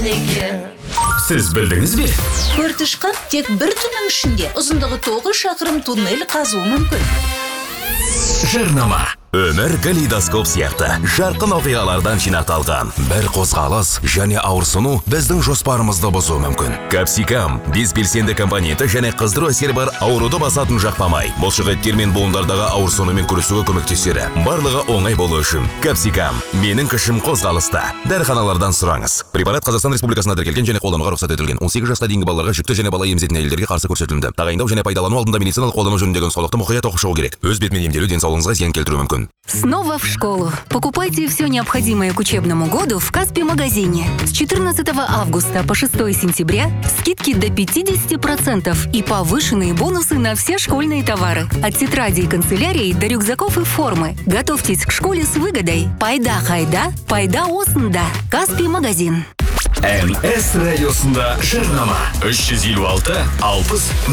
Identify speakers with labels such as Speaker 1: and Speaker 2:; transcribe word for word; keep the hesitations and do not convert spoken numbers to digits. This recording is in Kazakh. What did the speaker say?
Speaker 1: екен.
Speaker 2: Сіз білдіңіз бе?
Speaker 3: Көртышқан тек бір түннің ішінде ұзындығы тоғыз шақырым туннель қазуы мүмкін.
Speaker 2: Жарнама.
Speaker 4: Өмір калейдоскоп сияқты жарқын оқиғалардан жинақталған бір қозғалыс және ауырсыну біздің жоспарымызды бұзуы мүмкін. Капсикам безбелсенді компоненті және қыздыру әсері бар ауруды басатын жақпамай, бұлшықеттер мен буындардағы ауырсынумен күресуге көмектесері. Барлығы оңай болу үшін. Капсикам менің күшім қозғалыста. Дәріханалардан сұраңыз. Препарат Қазақстан Республикасында тіркелген және қолдануға рұқсат етілген. он сегіз жасқа дейінгі балаларға, жүкті және бала емізетін әйелдерге қарсы көрсетілімді. Тағайындау және пайдалану алдында медициналық қолдану жөніндегі нұсқаулықты мұқият оқып шығу керек. Өз бетімен емделу денсаулығыңызға зиян келтіруі мүмкін.
Speaker 5: Снова в школу. Покупайте все необходимое к учебному году в Каспи-магазине. С четырнадцатого августа по шестое сентября скидки до пятидесяти процентов и повышенные бонусы на все школьные товары. От тетрадей и канцелярии до рюкзаков и формы. Готовьтесь к школе с выгодой. Пайда хайда, пайда осында. Каспи-магазин.
Speaker 2: эн эс радиосында жарнама. үш жүз елу алты алпыс